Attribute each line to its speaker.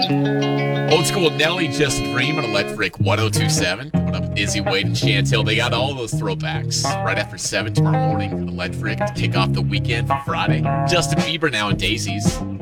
Speaker 1: Old school Nelly, Just a Dream on Electric 1027. Coming up with Izzy, Wade, and Chantel. They got all those throwbacks right after 7 tomorrow morning on Electric to kick off the weekend for Friday. Justin Bieber now in Daisy's.